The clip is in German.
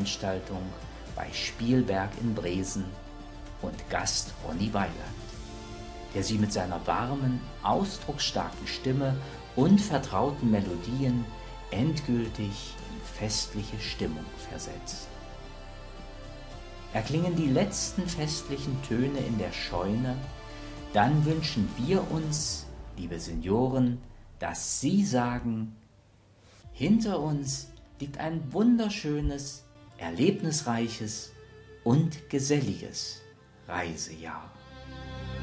Veranstaltung bei Spielberg in Bresen und Gast Ronny Weiland, der Sie mit seiner warmen, ausdrucksstarken Stimme und vertrauten Melodien endgültig in festliche Stimmung versetzt. Erklingen die letzten festlichen Töne in der Scheune, dann wünschen wir uns, liebe Senioren, dass Sie sagen: Hinter uns liegt ein wunderschönes, erlebnisreiches und geselliges Reisejahr.